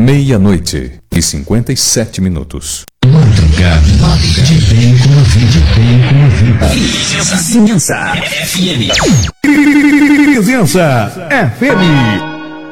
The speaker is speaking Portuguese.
meia-noite e 57 minutos. Madrugada de bem com a vida. Presença FM. Presença FM.